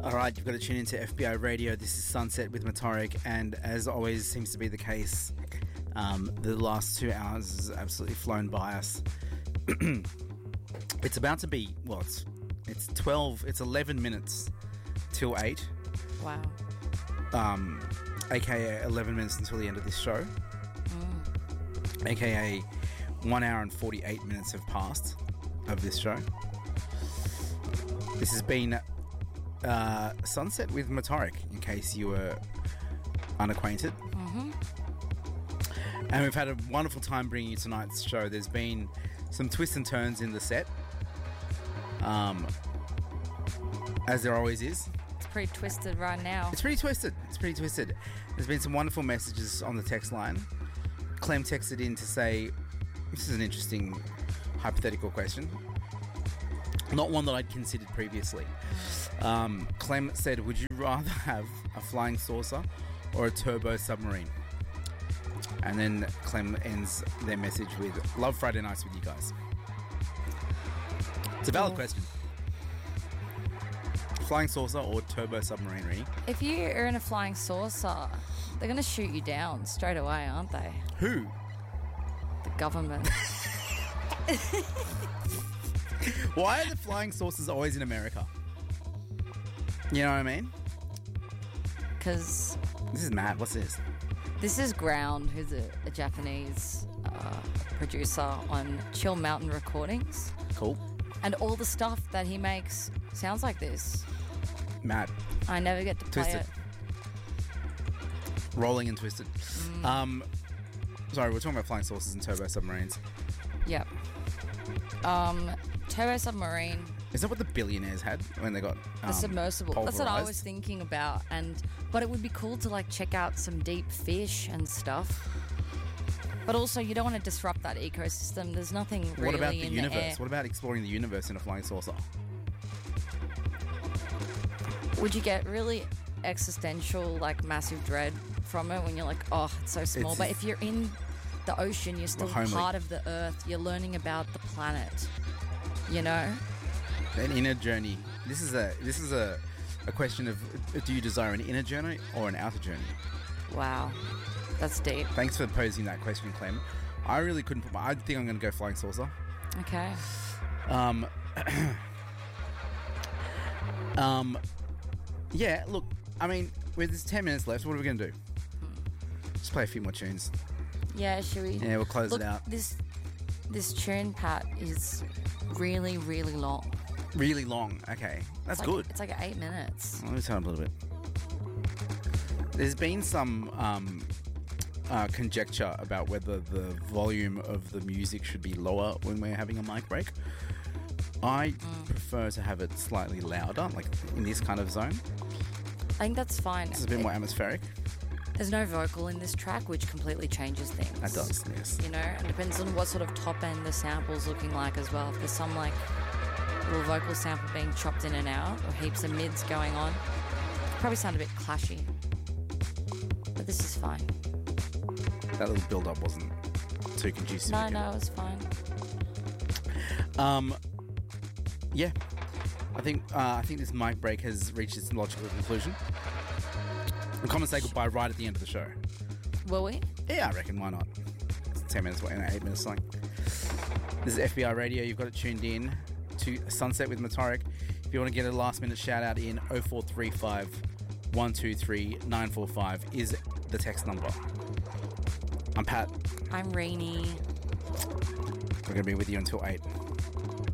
All right, you've got to tune into FBI Radio. This is Sunset with Motoric, and as always seems to be the case, the last 2 hours has absolutely flown by us. It's about to be, well, it's 11 minutes till 8. Wow. AKA 11 minutes until the end of this show. AKA 1 hour and 48 minutes have passed of this show. This has been Sunset with Motoric, in case you were unacquainted. And we've had a wonderful time bringing you tonight's show. There's been some twists and turns in the set, as there always is. It's pretty twisted right now. It's pretty twisted. There's been some wonderful messages on the text line. Clem texted in to say, this is an interesting hypothetical question. Not one that I'd considered previously. Clem said, would you rather have a flying saucer or a turbo submarine? And then Clem ends their message with, love Friday nights with you guys. It's a valid question. Flying saucer or turbo submarine, really? If you are in a flying saucer, they're going to shoot you down straight away, aren't they? Who? The government. Why are the flying saucers always in America? You know what I mean? Because... This is mad. What's this? This is Ground, who's a Japanese producer on Chill Mountain Recordings. Cool. And all the stuff that he makes sounds like this. Mad. I never get to play Twisted. it. Rolling and twisted. Sorry, we're talking about flying saucers and turbo submarines. Yep. Turbo submarine. Is that what the billionaires had when they got The submersible. That's what I pulverized? was thinking about. But it would be cool to like check out some deep fish and stuff. But also, you don't want to disrupt that ecosystem. There's nothing really What about the in universe? the air. What about exploring the universe in a flying saucer? Would you get really existential, like massive dread from it when you're like, oh, it's so small? It's- But if you're in the ocean, you're still homely. part of the earth. You're learning about the planet. You know? An inner journey. This is a question of, do you desire an inner journey or an outer journey? Wow. That's deep. Thanks for posing that question, Clem. I really couldn't put I think I'm going to go flying saucer. Okay. Yeah, look, I mean, with this 10 minutes left, what are we going to do? Just play a few more tunes. Yeah, should we? Yeah, we'll close Look, it out. This tune, Pat, is really, really long. Really long. Okay, that's good. It's like 8 minutes. Let me turn up a little bit. There's been some conjecture about whether the volume of the music should be lower when we're having a mic break. I prefer to have it slightly louder, like in this kind of zone. I think that's fine. It's a bit more atmospheric. There's no vocal in this track, which completely changes things. That does, yes. You know, it depends on what sort of top end the sample's looking like as well. If there's some like little vocal sample being chopped in and out, or heaps of mids going on, it'll probably sound a bit clashy. But this is fine. That little build-up wasn't too conducive. No, it was fine. Yeah, I think this mic break has reached its logical conclusion. And come and say goodbye right at the end of the show. Will we? Yeah, I reckon. Why not? It's 10 minutes, 8 minutes long. This is FBI Radio. You've got it tuned in to Sunset with Motoric. If you want to get a last-minute shout-out in, 0435 123 945 is the text number. I'm Pat. I'm Rainy. We're going to be with you until 8.